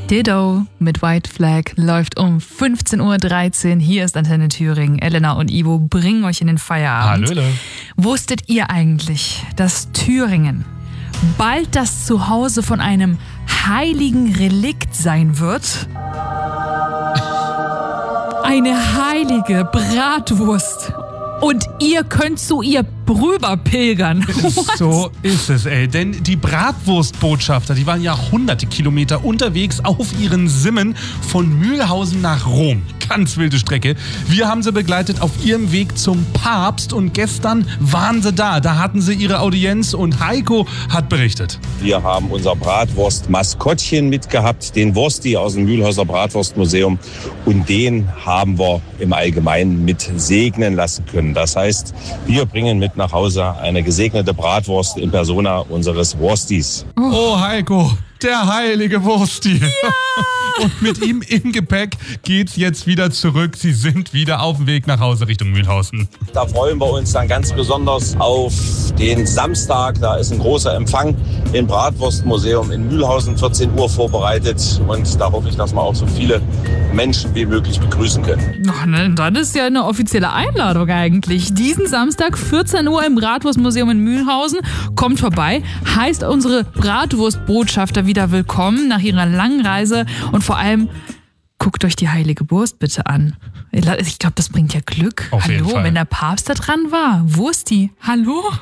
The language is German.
Ditto mit White Flag läuft um 15.13 Uhr. Hier ist Antenne Thüringen. Elena und Ivo bringen euch in den Feierabend. Hallöle. Wusstet ihr eigentlich, dass Thüringen bald das Zuhause von einem heiligen Relikt sein wird? Eine heilige Bratwurst. Und ihr könnt zu ihr rüber pilgern. So ist es, ey. Denn die Bratwurstbotschafter, die waren ja hunderte Kilometer unterwegs auf ihren Simmen von Mühlhausen nach Rom. Ganz wilde Strecke. Wir haben sie begleitet auf ihrem Weg zum Papst und gestern waren sie da. Da hatten sie ihre Audienz und Heiko hat berichtet. Wir haben unser Bratwurst-Maskottchen mitgehabt, den Wursti aus dem Mühlhäuser Bratwurstmuseum. Und den haben wir im Allgemeinen mit segnen lassen können. Das heißt, wir bringen mit nach Hause eine gesegnete Bratwurst in Persona unseres Wurstis. Oh Heiko, der heilige Wursti. Ja! Und mit ihm im Gepäck geht's jetzt wieder zurück. Sie sind wieder auf dem Weg nach Hause Richtung Mühlhausen. Da freuen wir uns dann ganz besonders auf den Samstag. Da ist ein großer Empfang im Bratwurstmuseum in Mühlhausen, 14 Uhr vorbereitet. Und da hoffe ich, dass wir auch so viele Menschen wie möglich begrüßen können. Ach, ne, dann ist ja eine offizielle Einladung eigentlich. Diesen Samstag, 14 Uhr im Bratwurstmuseum in Mühlhausen. Kommt vorbei, heißt unsere Bratwurstbotschafter wieder willkommen nach ihrer langen Reise. Und vor allem, guckt euch die heilige Wurst bitte an. Ich glaube, das bringt ja Glück. Auf jeden Hallo, Fall. wenn der Papst da dran war. Wursti, hallo?